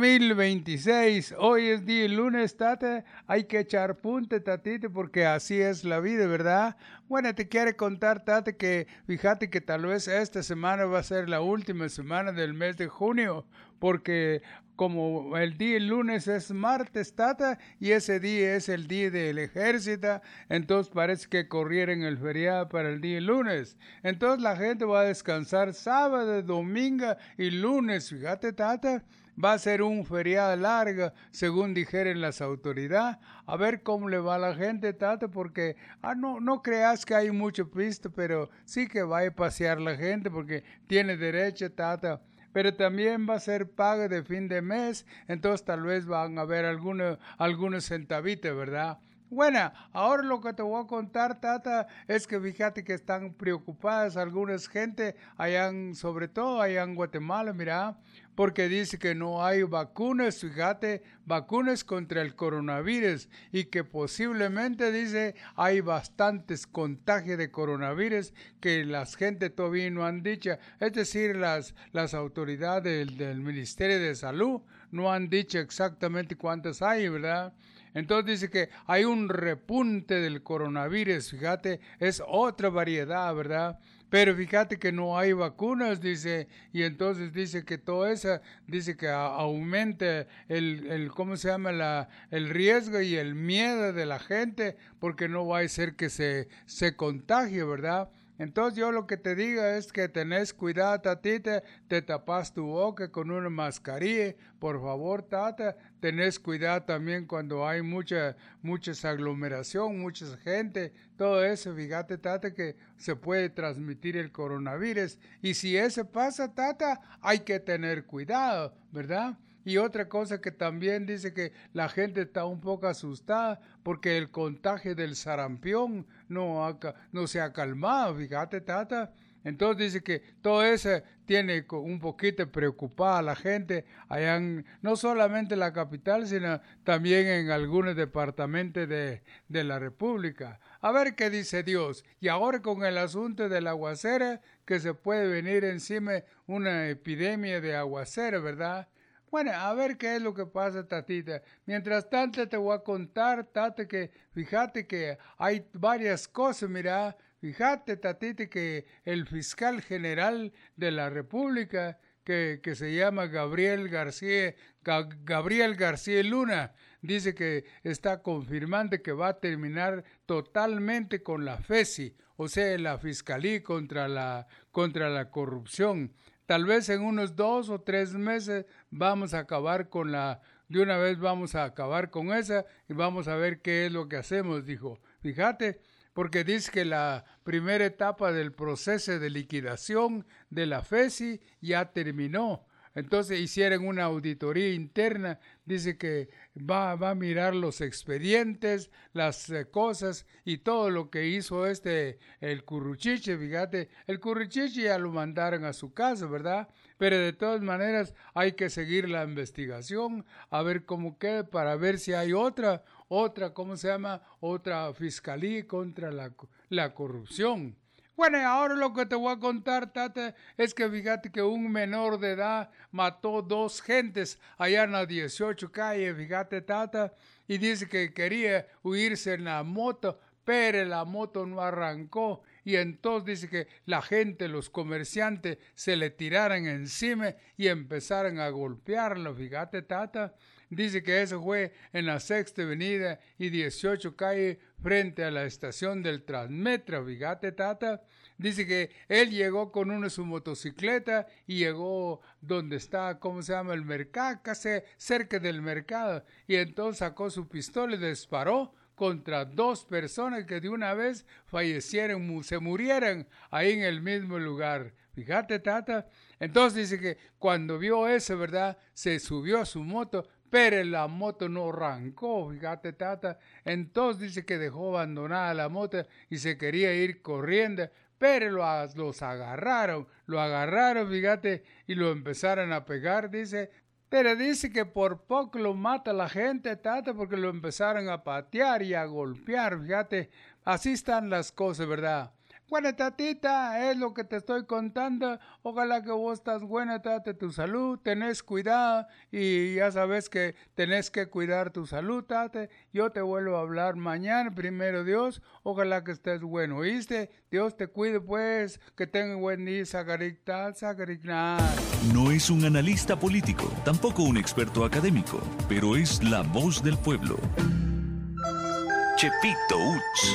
2026. Hoy es día lunes, Tate. Hay que echar punte, Tatite, porque así es la vida, ¿verdad? Bueno, te quiero contar, Tate, que fíjate que tal vez esta semana va a ser la última semana del mes de junio, porque como el día lunes es martes, Tata, y ese día es el día del ejército, entonces parece que corrieron el feriado para el día lunes. Entonces la gente va a descansar sábado, domingo y lunes, fíjate, Tata. Va a ser un feriado largo, según dijeron las autoridades. A ver cómo le va a la gente, Tata, porque no creas que hay mucho pista, pero sí que va a pasear la gente porque tiene derecho, Tata. Pero también va a ser pago de fin de mes, entonces tal vez van a haber algunos centavitos, ¿verdad? Bueno, ahora lo que te voy a contar, Tata, es que fíjate que están preocupadas algunas gente, sobre todo allá en Guatemala, mira, porque dice que no hay vacunas, fíjate, vacunas contra el coronavirus y que posiblemente, dice, hay bastantes contagios de coronavirus que las gente todavía no han dicho, es decir, las autoridades del Ministerio de Salud no han dicho exactamente cuántas hay, ¿verdad? Entonces dice que hay un repunte del coronavirus, fíjate, es otra variedad, ¿verdad? Pero fíjate que no hay vacunas, dice, y entonces dice que todo eso, dice que aumenta ¿cómo se llama? El riesgo y el miedo de la gente, porque no va a ser que se contagie, ¿verdad? Entonces yo lo que te digo es que tenés cuidado, Tatita, te tapas tu boca con una mascarilla, por favor, Tata, tenés cuidado también cuando hay mucha aglomeración, mucha gente, todo eso, fíjate, Tata, que se puede transmitir el coronavirus, y si eso pasa, Tata, hay que tener cuidado, ¿verdad? Y otra cosa que también dice que la gente está un poco asustada porque el contagio del sarampión no se ha calmado, fíjate, Tata. Entonces dice que todo eso tiene un poquito preocupada a la gente allá no solamente en la capital, sino también en algunos departamentos de la República. A ver qué dice Dios. Y ahora con el asunto del aguacero, que se puede venir encima una epidemia de aguacero, ¿verdad? Bueno, a ver qué es lo que pasa, Tatita. Mientras tanto te voy a contar, Tata, que fíjate que hay varias cosas, mira. Fíjate, Tatita, que el fiscal general de la República, que se llama Gabriel García Luna, dice que está confirmando que va a terminar totalmente con la FECI, o sea, la Fiscalía contra la Corrupción. Tal vez en unos 2 o 3 meses vamos a acabar de una vez vamos a acabar con esa y vamos a ver qué es lo que hacemos, dijo. Fíjate, porque dice que la primera etapa del proceso de liquidación de la FESI ya terminó. Entonces hicieron una auditoría interna, dice que va a mirar los expedientes, las cosas y todo lo que hizo el Curruchiche, fíjate, el Curruchiche ya lo mandaron a su casa, ¿verdad? Pero de todas maneras hay que seguir la investigación, a ver cómo queda, para ver si hay otra, ¿cómo se llama? Otra fiscalía contra la corrupción. Bueno, y ahora lo que te voy a contar, Tata, es que fíjate que un menor de edad mató 2 gentes allá en la 18 calle, fíjate, Tata, y dice que quería huirse en la moto, pero la moto no arrancó, y entonces dice que la gente, los comerciantes, se le tiraron encima y empezaron a golpearlo, fíjate, Tata. Dice que eso fue en la 6ª Avenida y 18 calle frente a la estación del Transmetro, fíjate, Tata. Dice que él llegó con su motocicleta y llegó donde está, ¿cómo se llama? El mercado, casi cerca del mercado. Y entonces sacó su pistola y disparó contra 2 personas que de una vez fallecieron, se murieron ahí en el mismo lugar. Fíjate, Tata. Entonces dice que cuando vio eso, ¿verdad? Se subió a su moto, pero la moto no arrancó, fíjate, Tata. Entonces dice que dejó abandonada la moto y se quería ir corriendo, pero los agarraron, fíjate, y lo empezaron a pegar, dice. Pero dice que por poco lo mata la gente, Tata, porque lo empezaron a patear y a golpear, fíjate. Así están las cosas, ¿verdad? Bueno, Tatita, es lo que te estoy contando. Ojalá que vos estás buena, Tata, tu salud, tenés cuidado y ya sabes que tenés que cuidar tu salud, Tata. Yo te vuelvo a hablar mañana, primero Dios. Ojalá que estés bueno, ¿oíste? Dios te cuide, pues, que tenga buen día, Sagarictal. No es un analista político, tampoco un experto académico, pero es la voz del pueblo. Chepito Uch.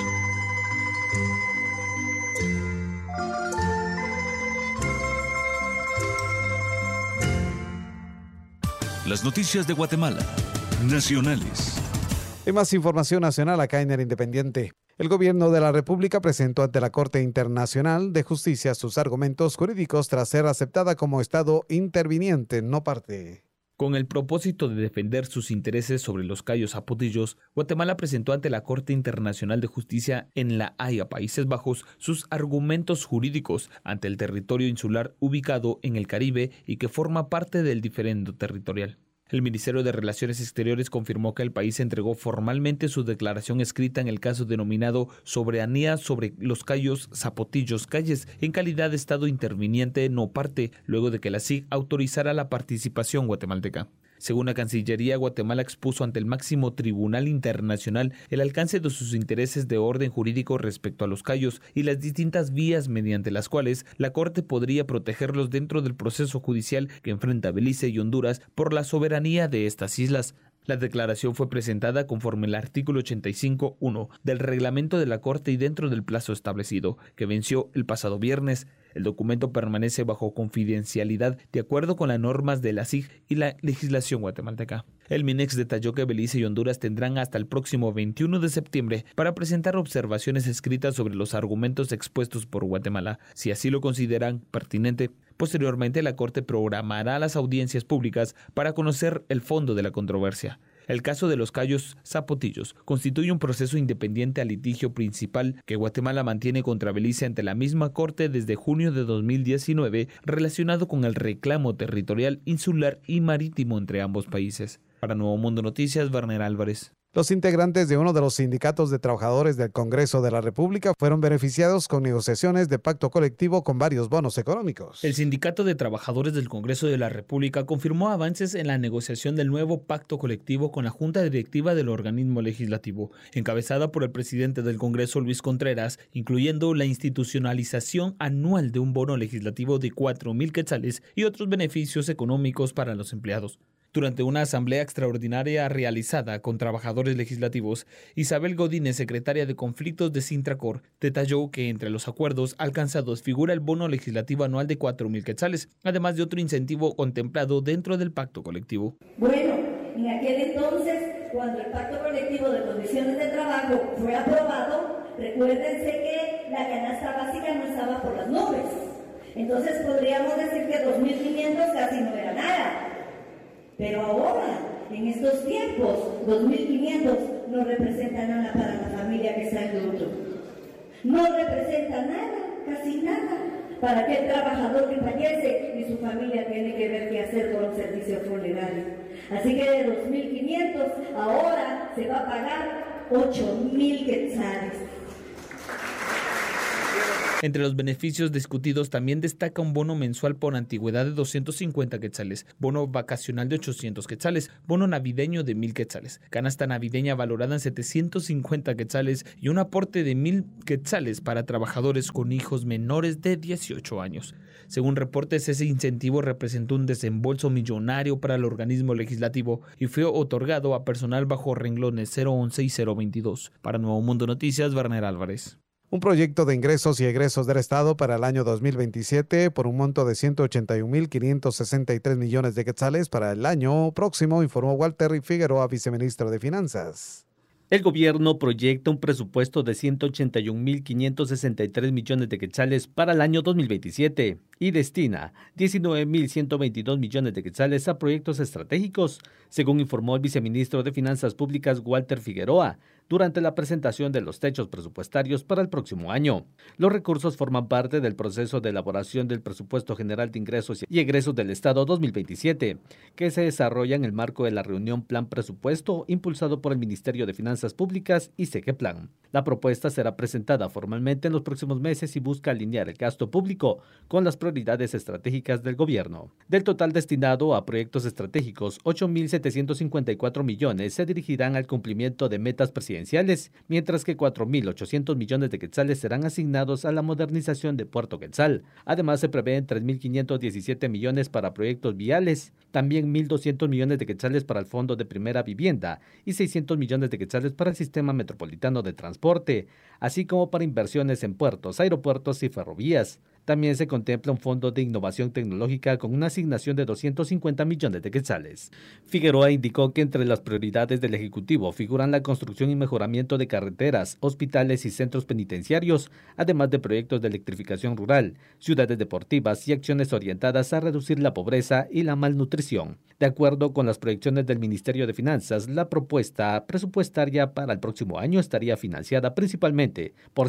Las noticias de Guatemala, nacionales. En más información nacional acá en El Independiente. El gobierno de la República presentó ante la Corte Internacional de Justicia sus argumentos jurídicos tras ser aceptada como Estado interviniente, no parte. Con el propósito de defender sus intereses sobre los cayos zapotillos, Guatemala presentó ante la Corte Internacional de Justicia en La Haya, Países Bajos, sus argumentos jurídicos ante el territorio insular ubicado en el Caribe y que forma parte del diferendo territorial. El Ministerio de Relaciones Exteriores confirmó que el país entregó formalmente su declaración escrita en el caso denominado Soberanía sobre los cayos zapotillos calles en calidad de Estado interviniente no parte, luego de que la CIG autorizara la participación guatemalteca. Según la Cancillería, Guatemala expuso ante el máximo tribunal internacional el alcance de sus intereses de orden jurídico respecto a los cayos y las distintas vías mediante las cuales la Corte podría protegerlos dentro del proceso judicial que enfrenta Belice y Honduras por la soberanía de estas islas. La declaración fue presentada conforme al artículo 85.1 del reglamento de la Corte y dentro del plazo establecido, que venció el pasado viernes. El documento permanece bajo confidencialidad de acuerdo con las normas de la CIG y la legislación guatemalteca. El MINEX detalló que Belice y Honduras tendrán hasta el próximo 21 de septiembre para presentar observaciones escritas sobre los argumentos expuestos por Guatemala, si así lo consideran pertinente. Posteriormente, la Corte programará las audiencias públicas para conocer el fondo de la controversia. El caso de los cayos zapotillos constituye un proceso independiente al litigio principal que Guatemala mantiene contra Belice ante la misma Corte desde junio de 2019, relacionado con el reclamo territorial, insular y marítimo entre ambos países. Para Nuevo Mundo Noticias, Werner Álvarez. Los integrantes de uno de los sindicatos de trabajadores del Congreso de la República fueron beneficiados con negociaciones de pacto colectivo con varios bonos económicos. El Sindicato de Trabajadores del Congreso de la República confirmó avances en la negociación del nuevo pacto colectivo con la Junta Directiva del organismo legislativo, encabezada por el presidente del Congreso, Luis Contreras, incluyendo la institucionalización anual de un bono legislativo de 4,000 quetzales y otros beneficios económicos para los empleados. Durante una asamblea extraordinaria realizada con trabajadores legislativos, Isabel Godínez, secretaria de Conflictos de Sintracor, detalló que entre los acuerdos alcanzados figura el bono legislativo anual de 4,000 quetzales, además de otro incentivo contemplado dentro del pacto colectivo. Bueno, en aquel entonces, cuando el pacto colectivo de condiciones de trabajo fue aprobado, recuérdense que la canasta básica no estaba por las nubes. Entonces podríamos decir que 2.500 casi no era nada. Pero ahora, en estos tiempos, 2.500 no representa nada para la familia que está en luto. No representa nada, casi nada, para aquel trabajador que fallece y su familia tiene que ver qué hacer con un servicio funerario. Así que de 2.500 ahora se va a pagar 8.000 quetzales. Entre los beneficios discutidos también destaca un bono mensual por antigüedad de 250 quetzales, bono vacacional de 800 quetzales, bono navideño de 1.000 quetzales, canasta navideña valorada en 750 quetzales y un aporte de 1.000 quetzales para trabajadores con hijos menores de 18 años. Según reportes, ese incentivo representó un desembolso millonario para el organismo legislativo y fue otorgado a personal bajo renglones 011 y 022. Para Nuevo Mundo Noticias, Werner Álvarez. Un proyecto de ingresos y egresos del Estado para el año 2027 por un monto de 181.563 millones de quetzales para el año próximo, informó Walter Figueroa, viceministro de Finanzas. El gobierno proyecta un presupuesto de 181.563 millones de quetzales para el año 2027 y destina 19.122 millones de quetzales a proyectos estratégicos, según informó el viceministro de Finanzas Públicas Walter Figueroa durante la presentación de los techos presupuestarios para el próximo año. Los recursos forman parte del proceso de elaboración del Presupuesto General de Ingresos y Egresos del Estado 2027, que se desarrolla en el marco de la reunión Plan Presupuesto impulsado por el Ministerio de Finanzas Públicas y Segeplan. La propuesta será presentada formalmente en los próximos meses y busca alinear el gasto público con las prioridades estratégicas del gobierno. Del total destinado a proyectos estratégicos, 8.754 millones se dirigirán al cumplimiento de metas presidenciales, mientras que 4.800 millones de quetzales serán asignados a la modernización de Puerto Quetzal. Además, se prevén 3.517 millones para proyectos viales, también 1.200 millones de quetzales para el Fondo de Primera Vivienda y 600 millones de quetzales para el Sistema Metropolitano de Transporte, así como para inversiones en puertos, aeropuertos y ferrovías. También se contempla un fondo de innovación tecnológica con una asignación de 250 millones de quetzales. Figueroa indicó que entre las prioridades del Ejecutivo figuran la construcción y mejoramiento de carreteras, hospitales y centros penitenciarios, además de proyectos de electrificación rural, ciudades deportivas y acciones orientadas a reducir la pobreza y la malnutrición. De acuerdo con las proyecciones del Ministerio de Finanzas, la propuesta presupuestaria para el próximo año estaría financiada principalmente por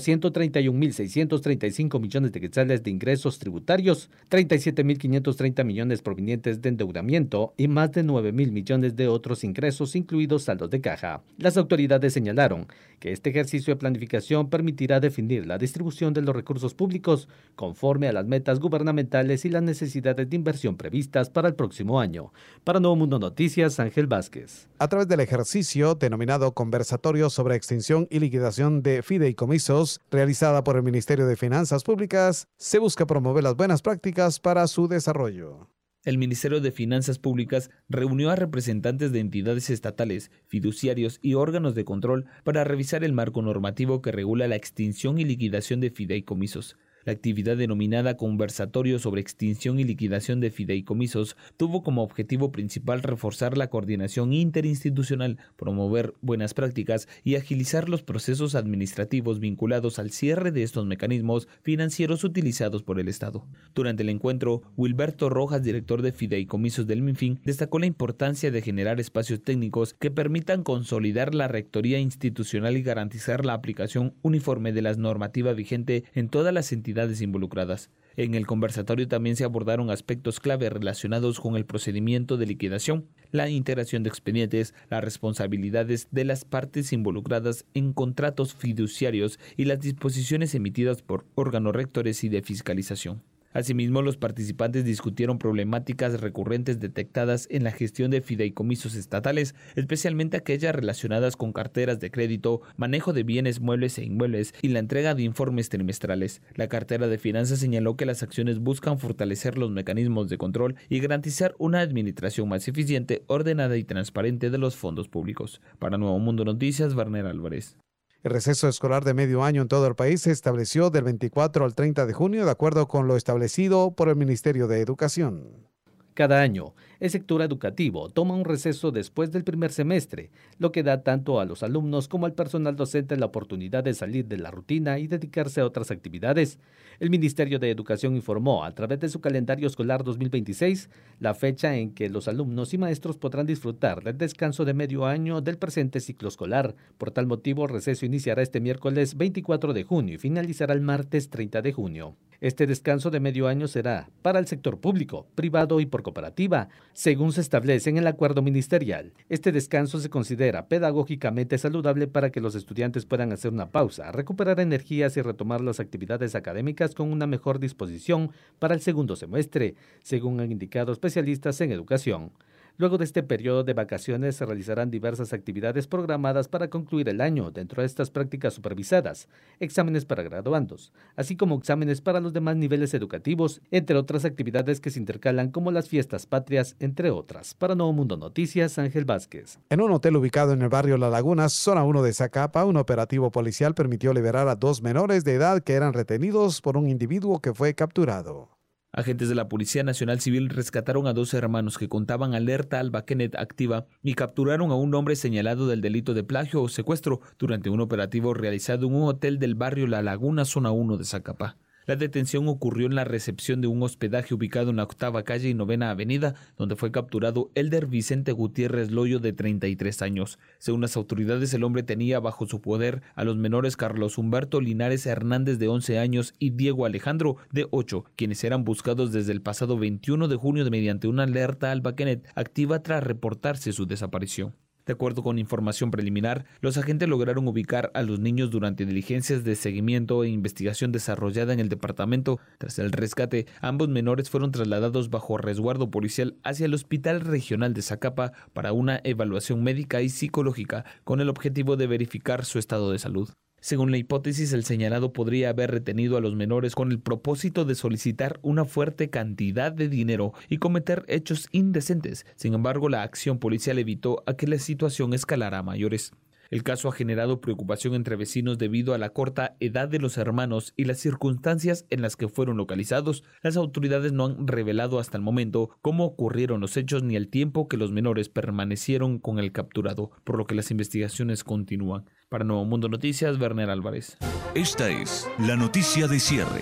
131.635 millones de quetzales de ingresos tributarios, 37.530 millones provenientes de endeudamiento y más de 9.000 millones de otros ingresos, incluidos saldos de caja. Las autoridades señalaron que este ejercicio de planificación permitirá definir la distribución de los recursos públicos conforme a las metas gubernamentales y las necesidades de inversión previstas para el próximo año. Para Nuevo Mundo Noticias, Ángel Vázquez. A través del ejercicio denominado Conversatorio sobre Extinción y Liquidación de Fideicomisos, realizada por el Ministerio de Finanzas Públicas, se busca promover las buenas prácticas para su desarrollo. El Ministerio de Finanzas Públicas reunió a representantes de entidades estatales, fiduciarios y órganos de control para revisar el marco normativo que regula la extinción y liquidación de fideicomisos. La actividad denominada Conversatorio sobre Extinción y Liquidación de Fideicomisos tuvo como objetivo principal reforzar la coordinación interinstitucional, promover buenas prácticas y agilizar los procesos administrativos vinculados al cierre de estos mecanismos financieros utilizados por el Estado. Durante el encuentro, Wilberto Rojas, director de Fideicomisos del MinFin, destacó la importancia de generar espacios técnicos que permitan consolidar la rectoría institucional y garantizar la aplicación uniforme de la normativa vigente en todas las entidades involucradas. En el conversatorio también se abordaron aspectos clave relacionados con el procedimiento de liquidación, la integración de expedientes, las responsabilidades de las partes involucradas en contratos fiduciarios y las disposiciones emitidas por órganos rectores y de fiscalización. Asimismo, los participantes discutieron problemáticas recurrentes detectadas en la gestión de fideicomisos estatales, especialmente aquellas relacionadas con carteras de crédito, manejo de bienes muebles e inmuebles y la entrega de informes trimestrales. La cartera de finanzas señaló que las acciones buscan fortalecer los mecanismos de control y garantizar una administración más eficiente, ordenada y transparente de los fondos públicos. Para Nuevo Mundo Noticias, Werner Álvarez. El receso escolar de medio año en todo el país se estableció del 24 al 30 de junio, de acuerdo con lo establecido por el Ministerio de Educación. Cada año, el sector educativo toma un receso después del primer semestre, lo que da tanto a los alumnos como al personal docente la oportunidad de salir de la rutina y dedicarse a otras actividades. El Ministerio de Educación informó, a través de su calendario escolar 2026, la fecha en que los alumnos y maestros podrán disfrutar del descanso de medio año del presente ciclo escolar. Por tal motivo, el receso iniciará este miércoles 24 de junio y finalizará el martes 30 de junio. Este descanso de medio año será para el sector público, privado y por cooperativa, según se establece en el acuerdo ministerial. Este descanso se considera pedagógicamente saludable para que los estudiantes puedan hacer una pausa, recuperar energías y retomar las actividades académicas con una mejor disposición para el segundo semestre, según han indicado especialistas en educación. Luego de este periodo de vacaciones se realizarán diversas actividades programadas para concluir el año, dentro de estas prácticas supervisadas, exámenes para graduandos, así como exámenes para los demás niveles educativos, entre otras actividades que se intercalan como las fiestas patrias, entre otras. Para Nuevo Mundo Noticias, Ángel Vázquez. En un hotel ubicado en el barrio La Laguna, zona 1 de Zacapa, un operativo policial permitió liberar a 2 menores de edad que eran retenidos por un individuo que fue capturado. Agentes de la Policía Nacional Civil rescataron a 2 hermanos que contaban alerta al Baquenet activa y capturaron a un hombre señalado del delito de plagio o secuestro durante un operativo realizado en un hotel del barrio La Laguna, zona 1 de Zacapa. La detención ocurrió en la recepción de un hospedaje ubicado en la 8ª calle y 9ª avenida, donde fue capturado Elder Vicente Gutiérrez Loyo, de 33 años. Según las autoridades, el hombre tenía bajo su poder a los menores Carlos Humberto Linares Hernández, de 11 años, y Diego Alejandro, de 8, quienes eran buscados desde el pasado 21 de junio mediante una alerta al Baquenet activa tras reportarse su desaparición. De acuerdo con información preliminar, los agentes lograron ubicar a los niños durante diligencias de seguimiento e investigación desarrollada en el departamento. Tras el rescate, ambos menores fueron trasladados bajo resguardo policial hacia el Hospital Regional de Zacapa para una evaluación médica y psicológica con el objetivo de verificar su estado de salud. Según la hipótesis, el señalado podría haber retenido a los menores con el propósito de solicitar una fuerte cantidad de dinero y cometer hechos indecentes. Sin embargo, la acción policial evitó a que la situación escalara a mayores. El caso ha generado preocupación entre vecinos debido a la corta edad de los hermanos y las circunstancias en las que fueron localizados. Las autoridades no han revelado hasta el momento cómo ocurrieron los hechos ni el tiempo que los menores permanecieron con el capturado, por lo que las investigaciones continúan. Para Nuevo Mundo Noticias, Werner Álvarez. Esta es la noticia de cierre.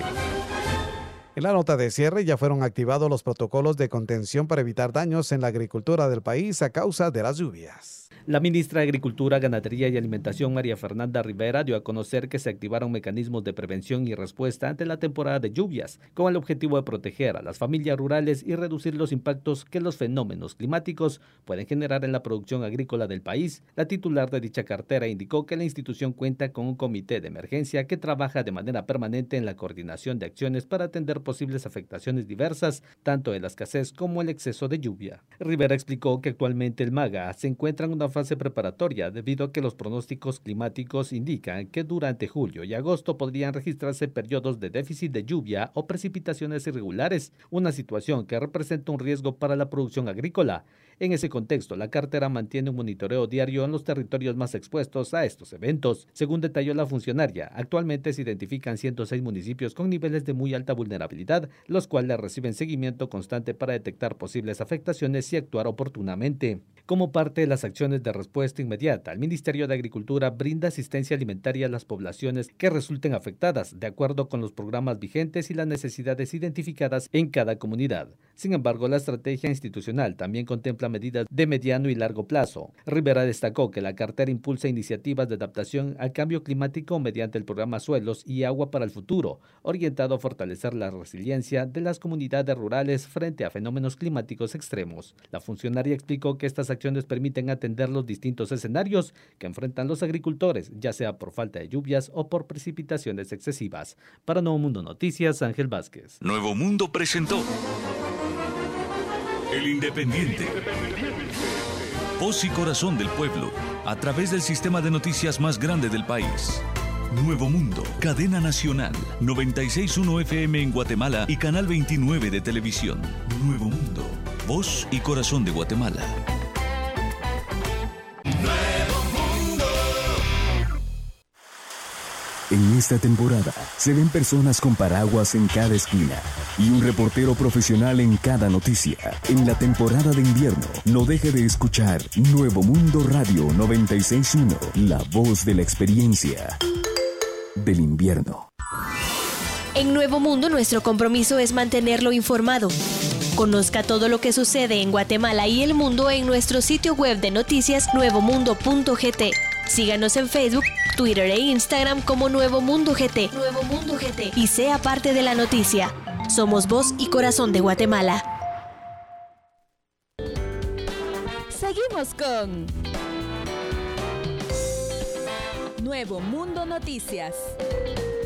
En la nota de cierre ya fueron activados los protocolos de contención para evitar daños en la agricultura del país a causa de las lluvias. La ministra de Agricultura, Ganadería y Alimentación, María Fernanda Rivera, dio a conocer que se activaron mecanismos de prevención y respuesta ante la temporada de lluvias, con el objetivo de proteger a las familias rurales y reducir los impactos que los fenómenos climáticos pueden generar en la producción agrícola del país. La titular de dicha cartera indicó que la institución cuenta con un comité de emergencia que trabaja de manera permanente en la coordinación de acciones para atender posibles afectaciones diversas, tanto de la escasez como el exceso de lluvia. Rivera explicó que actualmente el MAGA se encuentra en una fase preparatoria debido a que los pronósticos climáticos indican que durante julio y agosto podrían registrarse periodos de déficit de lluvia o precipitaciones irregulares, una situación que representa un riesgo para la producción agrícola. En ese contexto, la cartera mantiene un monitoreo diario en los territorios más expuestos a estos eventos. Según detalló la funcionaria, actualmente se identifican 106 municipios con niveles de muy alta vulnerabilidad, los cuales reciben seguimiento constante para detectar posibles afectaciones y actuar oportunamente. Como parte de las acciones de respuesta inmediata, el Ministerio de Agricultura brinda asistencia alimentaria a las poblaciones que resulten afectadas, de acuerdo con los programas vigentes y las necesidades identificadas en cada comunidad. Sin embargo, la estrategia institucional también contempla medidas de mediano y largo plazo. Rivera destacó que la cartera impulsa iniciativas de adaptación al cambio climático mediante el programa Suelos y Agua para el Futuro, orientado a fortalecer la resiliencia de las comunidades rurales frente a fenómenos climáticos extremos. La funcionaria explicó que estas acciones permiten atender los distintos escenarios que enfrentan los agricultores, ya sea por falta de lluvias o por precipitaciones excesivas. Para Nuevo Mundo Noticias, Ángel Vázquez. Nuevo Mundo presentó El Independiente. Voz y corazón del pueblo, a través del sistema de noticias más grande del país. Nuevo Mundo, cadena nacional, 96.1 FM en Guatemala y canal 29 de televisión. Nuevo Mundo, voz y corazón de Guatemala. En esta temporada se ven personas con paraguas en cada esquina y un reportero profesional en cada noticia. En la temporada de invierno, no deje de escuchar Nuevo Mundo Radio 96.1, la voz de la experiencia del invierno. En Nuevo Mundo, nuestro compromiso es mantenerlo informado. Conozca todo lo que sucede en Guatemala y el mundo en nuestro sitio web de noticias nuevomundo.gt. Síganos en Facebook, Twitter e Instagram como Nuevo Mundo GT. Nuevo Mundo GT. Y sea parte de la noticia. Somos voz y corazón de Guatemala. Seguimos con Nuevo Mundo Noticias.